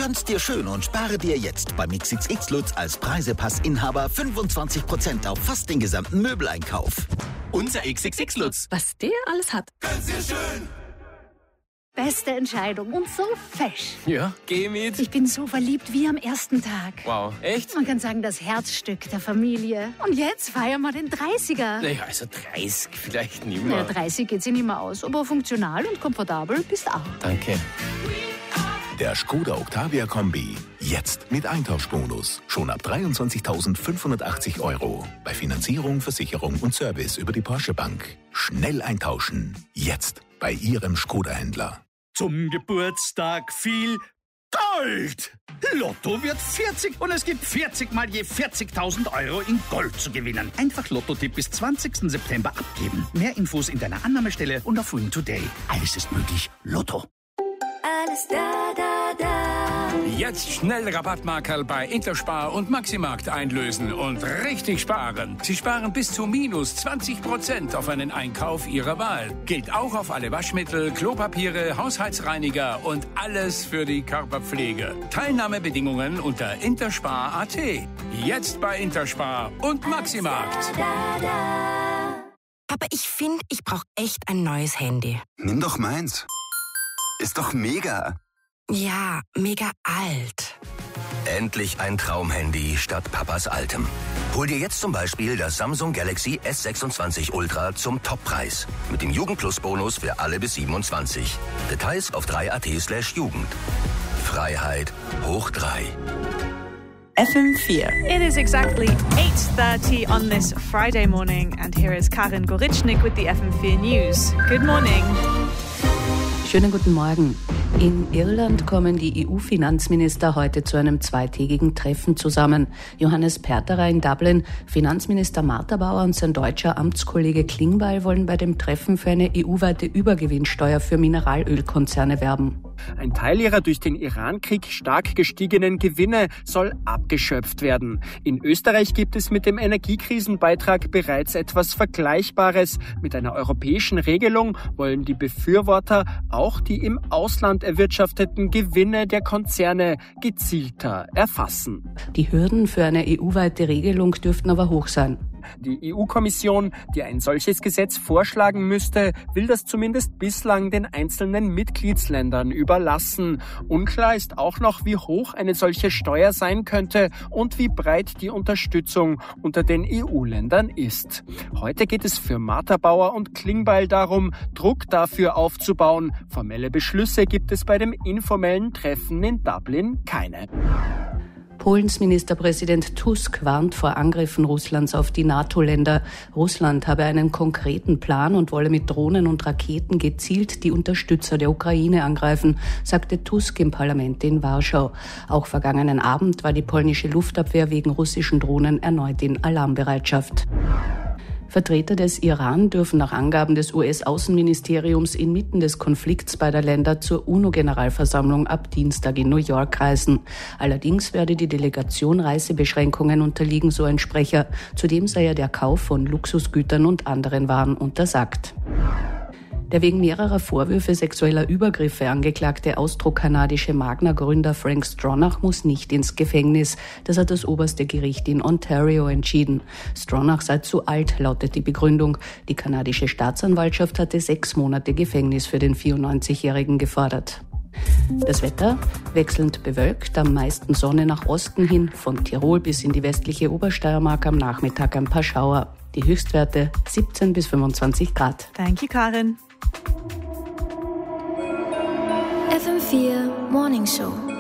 Gönn's dir schön und spare dir jetzt beim XXX Lutz als Preisepassinhaber 25% auf fast den gesamten Möbeleinkauf. Unser XXX Lutz. Was der alles hat. Gönn's dir schön. Beste Entscheidung und so fesch. Ja, geh mit. Ich bin so verliebt wie am ersten Tag. Wow, echt? Man kann sagen, das Herzstück der Familie. Und jetzt feiern wir den 30er. Naja, also 30 vielleicht nicht Naja, mehr. 30 geht sich nicht mehr aus, aber funktional und komfortabel bist auch. Danke. Der Skoda Octavia Kombi. Jetzt mit Eintauschbonus. Schon ab 23.580 €. Bei Finanzierung, Versicherung und Service über die Porsche Bank. Schnell eintauschen. Jetzt bei Ihrem Skoda-Händler. Zum Geburtstag viel Gold! Lotto wird 40 und es gibt 40 mal je 40.000 € in Gold zu gewinnen. Einfach Lotto-Tipp bis 20. September abgeben. Mehr Infos in deiner Annahmestelle und auf Win Today. Alles ist möglich. Lotto. Alles da, da, da. Jetzt schnell Rabattmarkerl bei Interspar und Maximarkt einlösen und richtig sparen. Sie sparen bis zu minus 20% auf einen Einkauf Ihrer Wahl. Gilt auch auf alle Waschmittel, Klopapiere, Haushaltsreiniger und alles für die Körperpflege. Teilnahmebedingungen unter interspar.at. Jetzt bei Interspar und Maximarkt. Aber ich finde, ich brauche echt ein neues Handy. Nimm doch meins. Ist doch mega. Ja, mega alt. Endlich ein Traumhandy statt Papas altem. Hol dir jetzt zum Beispiel das Samsung Galaxy S26 Ultra zum Toppreis. Mit dem Jugendplus-Bonus für alle bis 27. Details auf 3.at/Jugend. Freiheit hoch 3. FM4. It is exactly 8:30 on this Friday morning, and here is Karin Gorichnik with the FM4 News. Good morning. Schönen guten Morgen. In Irland kommen die EU-Finanzminister heute zu einem zweitägigen Treffen zusammen. Johannes Perterer in Dublin, Finanzminister Martha und sein deutscher Amtskollege Klingbeil wollen bei dem Treffen für eine EU-weite Übergewinnsteuer für Mineralölkonzerne werben. Ein Teil ihrer durch den Irankrieg stark gestiegenen Gewinne soll abgeschöpft werden. In Österreich gibt es mit dem Energiekrisenbeitrag bereits etwas Vergleichbares. Mit einer europäischen Regelung wollen die Befürworter auch die im Ausland erwirtschafteten Gewinne der Konzerne gezielter erfassen. Die Hürden für eine EU-weite Regelung dürften aber hoch sein. Die EU-Kommission, die ein solches Gesetz vorschlagen müsste, will das zumindest bislang den einzelnen Mitgliedsländern überlassen. Unklar ist auch noch, wie hoch eine solche Steuer sein könnte und wie breit die Unterstützung unter den EU-Ländern ist. Heute geht es für Martha Bauer und Klingbeil darum, Druck dafür aufzubauen. Formelle Beschlüsse gibt es bei dem informellen Treffen in Dublin keine. Polens Ministerpräsident Tusk warnt vor Angriffen Russlands auf die NATO-Länder. Russland habe einen konkreten Plan und wolle mit Drohnen und Raketen gezielt die Unterstützer der Ukraine angreifen, sagte Tusk im Parlament in Warschau. Auch vergangenen Abend war die polnische Luftabwehr wegen russischen Drohnen erneut in Alarmbereitschaft. Vertreter des Iran dürfen nach Angaben des US-Außenministeriums inmitten des Konflikts beider Länder zur UNO-Generalversammlung ab Dienstag in New York reisen. Allerdings werde die Delegation Reisebeschränkungen unterliegen, so ein Sprecher. Zudem sei ja der Kauf von Luxusgütern und anderen Waren untersagt. Der wegen mehrerer Vorwürfe sexueller Übergriffe angeklagte austro-kanadische Magna-Gründer Frank Stronach muss nicht ins Gefängnis. Das hat das oberste Gericht in Ontario entschieden. Stronach sei zu alt, lautet die Begründung. Die kanadische Staatsanwaltschaft hatte 6 Monate Gefängnis für den 94-Jährigen gefordert. Das Wetter wechselnd bewölkt, am meisten Sonne nach Osten hin, von Tirol bis in die westliche Obersteiermark am Nachmittag ein paar Schauer. Die Höchstwerte 17 bis 25 Grad. Thank you, Karin. FM4 Morning Show.